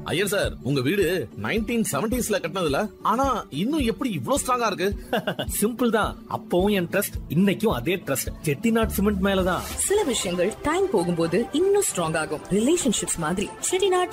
Iyer sir, உங்க வீடு 1970s கட்டினதுல ஆனா இன்னும் எப்படி இவ்ளோ ஸ்ட்ராங்கா இருக்கு? சிம்பிள் தான். அப்பவும் என் ட்ரஸ்ட், இன்னைக்கும் அதே ட்ரஸ்ட். செட்டிநாட் சிமெண்ட் மேலதான். சில விஷயங்கள் டைம் போகும்போது இன்னும் ஸ்ட்ராங் ஆகும். ரிலேஷன்ஷிப்ஸ் மாதிரி செட்டிநாட்